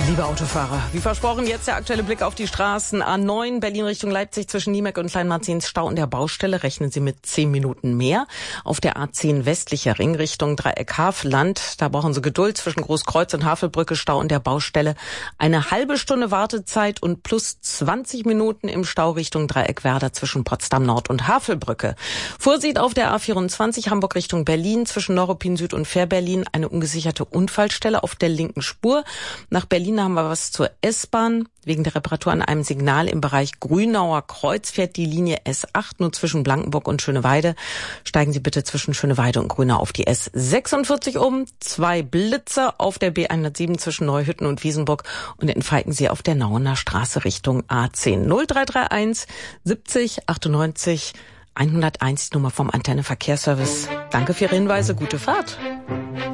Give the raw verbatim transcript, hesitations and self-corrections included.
Liebe Autofahrer, wie versprochen, jetzt der aktuelle Blick auf die Straßen. A neun, Berlin Richtung Leipzig zwischen Niemek und Kleinmarzins Stau an der Baustelle. Rechnen Sie mit zehn Minuten mehr. Auf der A zehn westlicher Ring Richtung Dreieck Havelland. Da brauchen Sie Geduld zwischen Großkreuz und Havelbrücke. Stau an der Baustelle. Eine halbe Stunde Wartezeit und plus zwanzig Minuten im Stau Richtung Dreieck Werder zwischen Potsdam Nord und Havelbrücke. Vorsicht auf der A vierundzwanzig Hamburg Richtung Berlin zwischen Neuruppin Süd und Fährberlin. Eine ungesicherte Unfallstelle auf der linken Spur. Nach Berlin haben wir was zur S-Bahn. Wegen der Reparatur an einem Signal im Bereich Grünauer Kreuz fährt die Linie S acht nur zwischen Blankenburg und Schöneweide. Steigen Sie bitte zwischen Schöneweide und Grünau auf die S sechsundvierzig um. Zwei Blitzer auf der B hundertsieben zwischen Neuhütten und Wiesenburg und in Falkensee auf der Nauener Straße Richtung A zehn. null drei drei eins siebzig achtundneunzig hunderteins, die Nummer vom Antenne Verkehrsservice. Danke für Ihre Hinweise. Gute Fahrt.